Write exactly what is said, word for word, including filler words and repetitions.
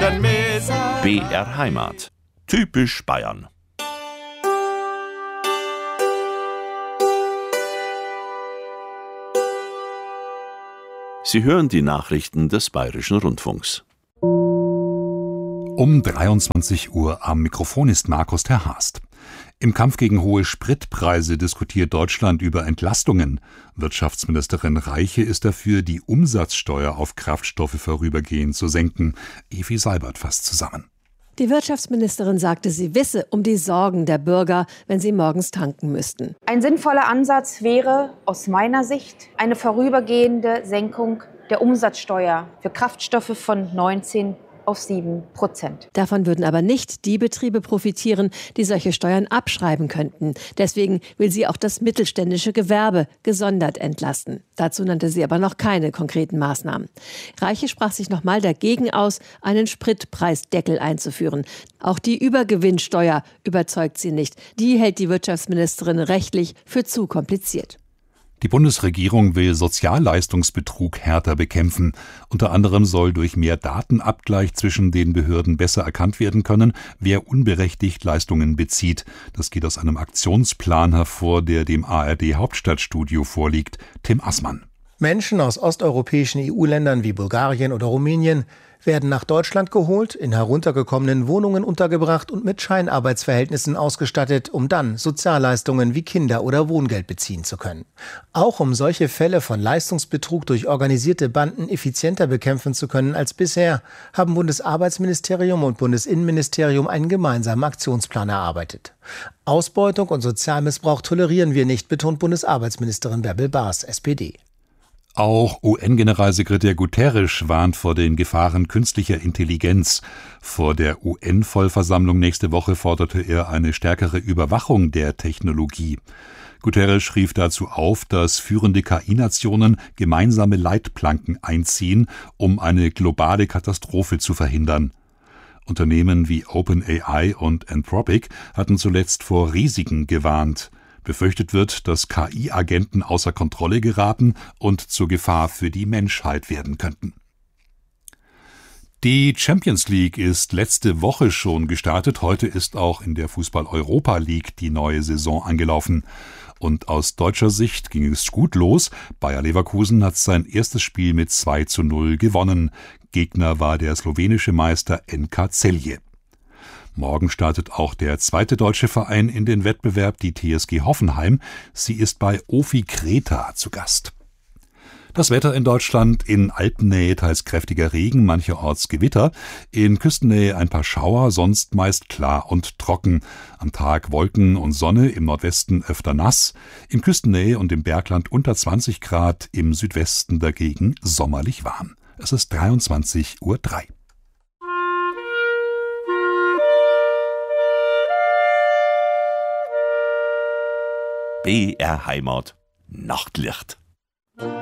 den Meser. B R Heimat. Typisch Bayern. Sie hören die Nachrichten des Bayerischen Rundfunks. Um dreiundzwanzig Uhr am Mikrofon ist Markus Terhast. Im Kampf gegen hohe Spritpreise diskutiert Deutschland über Entlastungen. Wirtschaftsministerin Reiche ist dafür, die Umsatzsteuer auf Kraftstoffe vorübergehend zu senken. Evi Seibert fasst zusammen. Die Wirtschaftsministerin sagte, sie wisse um die Sorgen der Bürger, wenn sie morgens tanken müssten. Ein sinnvoller Ansatz wäre aus meiner Sicht eine vorübergehende Senkung der Umsatzsteuer für Kraftstoffe von neunzehn auf sieben Prozent. Davon würden aber nicht die Betriebe profitieren, die solche Steuern abschreiben könnten. Deswegen will sie auch das mittelständische Gewerbe gesondert entlasten. Dazu nannte sie aber noch keine konkreten Maßnahmen. Reiche sprach sich nochmal dagegen aus, einen Spritpreisdeckel einzuführen. Auch die Übergewinnsteuer überzeugt sie nicht. Die hält die Wirtschaftsministerin rechtlich für zu kompliziert. Die Bundesregierung will Sozialleistungsbetrug härter bekämpfen. Unter anderem soll durch mehr Datenabgleich zwischen den Behörden besser erkannt werden können, wer unberechtigt Leistungen bezieht. Das geht aus einem Aktionsplan hervor, der dem A R D-Hauptstadtstudio vorliegt. Tim Assmann. Menschen aus osteuropäischen E U-Ländern wie Bulgarien oder Rumänien werden nach Deutschland geholt, in heruntergekommenen Wohnungen untergebracht und mit Scheinarbeitsverhältnissen ausgestattet, um dann Sozialleistungen wie Kinder- oder Wohngeld beziehen zu können. Auch um solche Fälle von Leistungsbetrug durch organisierte Banden effizienter bekämpfen zu können als bisher, haben Bundesarbeitsministerium und Bundesinnenministerium einen gemeinsamen Aktionsplan erarbeitet. Ausbeutung und Sozialmissbrauch tolerieren wir nicht, betont Bundesarbeitsministerin Bärbel Baas, S P D. Auch U N-Generalsekretär Guterres warnt vor den Gefahren künstlicher Intelligenz. Vor der U N-Vollversammlung nächste Woche forderte er eine stärkere Überwachung der Technologie. Guterres rief dazu auf, dass führende K I-Nationen gemeinsame Leitplanken einziehen, um eine globale Katastrophe zu verhindern. Unternehmen wie OpenAI und Anthropic hatten zuletzt vor Risiken gewarnt. Befürchtet wird, dass K I-Agenten außer Kontrolle geraten und zur Gefahr für die Menschheit werden könnten. Die Champions League ist letzte Woche schon gestartet. Heute ist auch in der Fußball-Europa League die neue Saison angelaufen. Und aus deutscher Sicht ging es gut los. Bayer Leverkusen hat sein erstes Spiel mit zwei zu null gewonnen. Gegner war der slowenische Meister N K Celje. Morgen startet auch der zweite deutsche Verein in den Wettbewerb, die T S G Hoffenheim. Sie ist bei Ofi Kreta zu Gast. Das Wetter in Deutschland: in Alpennähe teils kräftiger Regen, mancherorts Gewitter, in Küstennähe ein paar Schauer, sonst meist klar und trocken. Am Tag Wolken und Sonne, im Nordwesten öfter nass, in Küstennähe und im Bergland unter zwanzig Grad, im Südwesten dagegen sommerlich warm. Es ist dreiundzwanzig Uhr drei. B R Heimat. Nachtlicht.